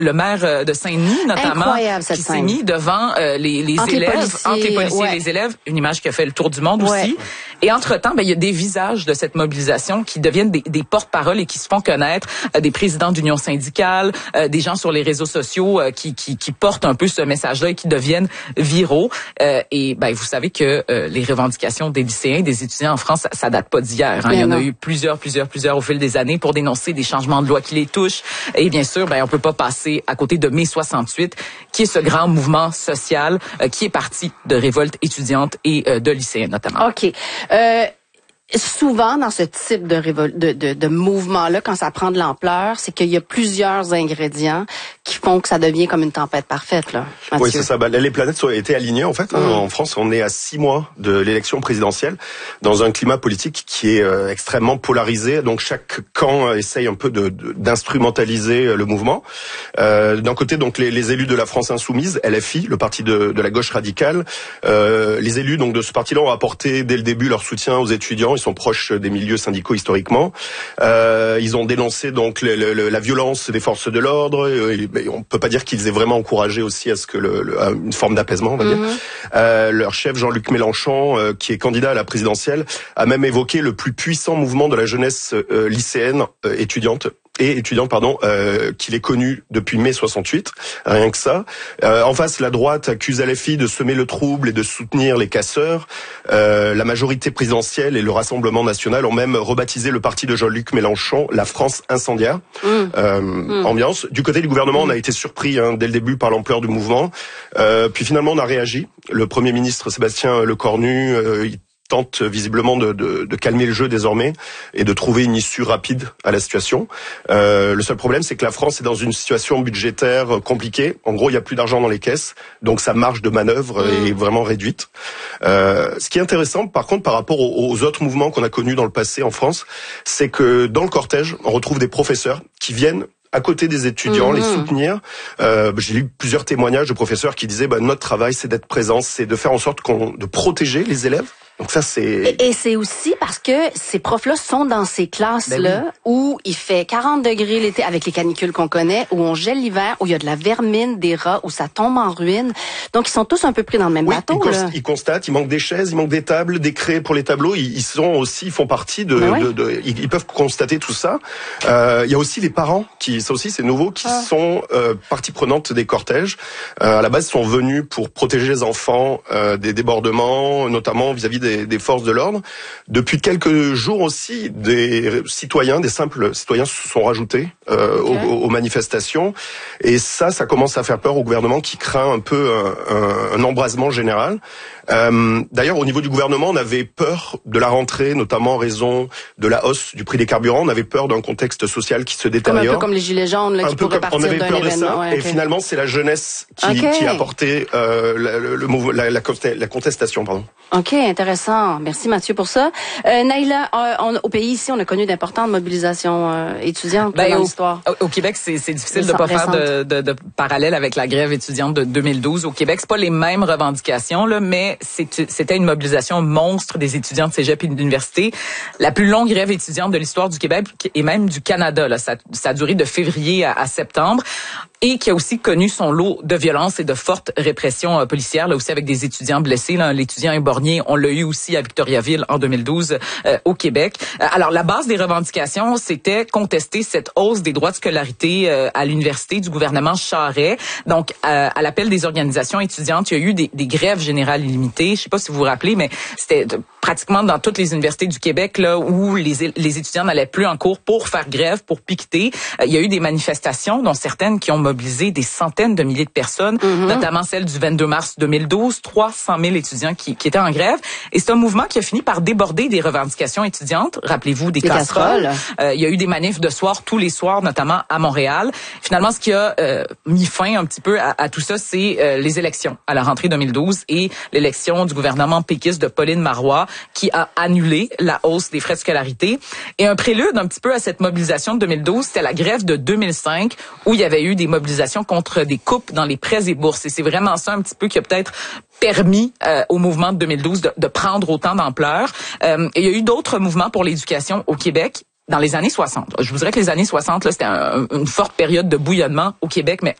le maire de Saint-Denis, notamment, qui s'est mis devant les élèves, entre les policiers et les élèves, une image qui a fait le tour du monde aussi. Et entre-temps, il y a des visages de cette mobilisation qui deviennent des porte-paroles et qui se font connaître, des présidents d'unions syndicales, des gens sur les réseaux sociaux qui portent un peu ce message-là et qui deviennent viraux. Et vous savez que les revendications des lycéens, des étudiants en France, ça date pas d'hier. Il y en a eu plusieurs au fil des années pour dénoncer des changements de loi qui les touchent. Et bien sûr, on peut pas passer à côté de mai 68, qui est ce grand mouvement social qui est parti de révoltes étudiantes et de lycéens notamment. OK. Souvent, dans ce type de mouvement-là, quand ça prend de l'ampleur, c'est qu'il y a plusieurs ingrédients qui font que ça devient comme une tempête parfaite, là, Mathieu. Oui, c'est ça. Les planètes ont été alignées, en fait. En France, on est à 6 mois de l'élection présidentielle, dans un climat politique qui est extrêmement polarisé. Donc, chaque camp essaye un peu d'instrumentaliser le mouvement. D'un côté, donc, les élus de la France insoumise, LFI, le parti de la gauche radicale, les élus donc de ce parti-là ont apporté dès le début leur soutien aux étudiants. Ils sont proches des milieux syndicaux historiquement. Ils ont dénoncé donc la violence des forces de l'ordre. On peut pas dire qu'ils aient vraiment encouragé aussi à ce que une forme d'apaisement, on va dire. Leur chef Jean-Luc Mélenchon, qui est candidat à la présidentielle, a même évoqué le plus puissant mouvement de la jeunesse lycéenne étudiante qu'il ait connu depuis mai 68, rien que ça. En face, la droite accuse LFI de semer le trouble et de soutenir les casseurs. La majorité présidentielle et le Rassemblement national ont même rebaptisé le parti de Jean-Luc Mélenchon la France incendiaire. Ambiance. Du côté du gouvernement, on a été surpris dès le début par l'ampleur du mouvement. Puis finalement, on a réagi. Le Premier ministre Sébastien Lecornu tente visiblement de calmer le jeu désormais et de trouver une issue rapide à la situation. Le seul problème, c'est que la France est dans une situation budgétaire compliquée. En gros, il y a plus d'argent dans les caisses, donc sa marge de manœuvre est vraiment réduite. Ce qui est intéressant, par contre, par rapport aux autres mouvements qu'on a connus dans le passé en France, c'est que dans le cortège, on retrouve des professeurs qui viennent à côté des étudiants, les soutenir. J'ai lu plusieurs témoignages de professeurs qui disaient notre travail, c'est d'être présent, c'est de faire en sorte de protéger les élèves. Donc ça, c'est... Et c'est aussi parce que ces profs-là sont dans ces classes-là où il fait 40 degrés l'été avec les canicules qu'on connaît, où on gèle l'hiver, où il y a de la vermine, des rats, où ça tombe en ruine. Donc, ils sont tous un peu pris dans le même bateau. Ils constatent, il manque des chaises, il manque des tables, des craies pour les tableaux. Ils font partie ils peuvent constater tout ça. Il y a aussi les parents ça aussi c'est nouveau, qui sont partie prenante des cortèges. À la base, ils sont venus pour protéger les enfants des débordements, notamment vis-à-vis des forces de l'ordre. Depuis quelques jours aussi, des simples citoyens se sont rajoutés aux manifestations. Et ça commence à faire peur au gouvernement qui craint un peu un embrasement général. D'ailleurs, au niveau du gouvernement, on avait peur de la rentrée, notamment en raison de la hausse du prix des carburants. On avait peur d'un contexte social qui se détériore. Un peu comme les gilets jaunes, là, qui pourraient partir d'un événement. On avait peur de ça. Et finalement, c'est la jeunesse qui a porté la contestation, pardon. OK, intéressant. Merci Mathieu pour ça. Naïla, au pays ici, on a connu d'importantes mobilisations étudiantes dans l'histoire. Au Québec, c'est difficile de pas faire de parallèle avec la grève étudiante de 2012. Au Québec, c'est pas les mêmes revendications, là, mais c'était une mobilisation monstre des étudiants de cégep et d'université. La plus longue grève étudiante de l'histoire du Québec et même du Canada. Là, ça a duré de février à septembre. Et qui a aussi connu son lot de violence et de fortes répressions policières, là aussi avec des étudiants blessés. Là, l'étudiant Bornier, on l'a eu aussi à Victoriaville en 2012 au Québec. Alors, la base des revendications, c'était contester cette hausse des droits de scolarité à l'université du gouvernement Charest. Donc, à l'appel des organisations étudiantes, il y a eu des grèves générales illimitées. Je sais pas si vous vous rappelez, mais c'était pratiquement dans toutes les universités du Québec là où les étudiants n'allaient plus en cours pour faire grève, pour piqueter. Il y a eu des manifestations, dont certaines qui ont mobilisé des centaines de milliers de personnes, notamment celle du 22 mars 2012, 300 000 étudiants qui étaient en grève. Et c'est un mouvement qui a fini par déborder des revendications étudiantes. Rappelez-vous des casseroles. Il y a eu des manifs de soir, tous les soirs, notamment à Montréal. Finalement, ce qui a mis fin un petit peu à tout ça, c'est les élections à la rentrée 2012 et l'élection du gouvernement péquiste de Pauline Marois qui a annulé la hausse des frais de scolarité. Et un prélude un petit peu à cette mobilisation de 2012, c'était la grève de 2005 où il y avait eu des mobilisations contre des coupes dans les prêts et bourses. Et c'est vraiment ça un petit peu qui a peut-être permis au mouvement de 2012 de prendre autant d'ampleur. Et il y a eu d'autres mouvements pour l'éducation au Québec. dans les années 60. Je vous dirais que les années 60, là, c'était une forte période de bouillonnement au Québec, mais